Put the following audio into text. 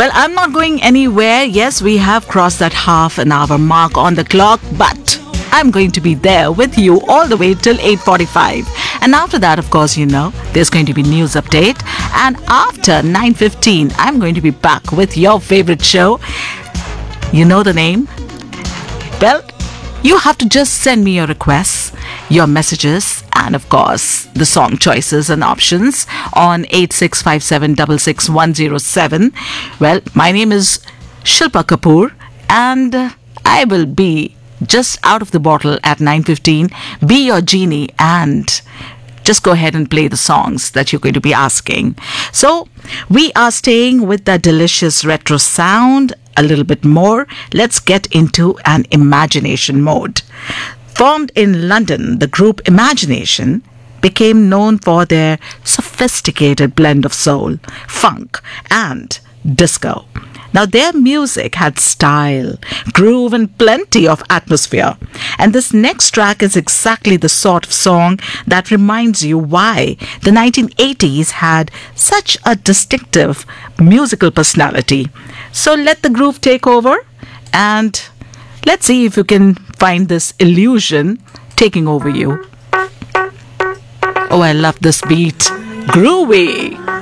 Well, I'm not going anywhere. Yes, we have crossed that half an hour mark on the clock, but I'm going to be there with you all the way till 8:45. And after that, of course, there's going to be news update. And after 9:15, I'm going to be back with your favorite show. You know the name? Well, you have to just send me your requests, your messages, and of course, the song choices and options on 8657666107. Well, my name is Shilpa Kapoor, and I will be just out of the bottle at 9:15. Be your genie and just go ahead and play the songs that you're going to be asking. So, we are staying with that delicious retro sound a little bit more. Let's get into an imagination mode. Formed in London, the group Imagination became known for their sophisticated blend of soul, funk, and disco. Now, their music had style, groove, and plenty of atmosphere. And this next track is exactly the sort of song that reminds you why the 1980s had such a distinctive musical personality. So let the groove take over, and let's see if you can find this illusion taking over you. Oh, I love this beat. Groovy.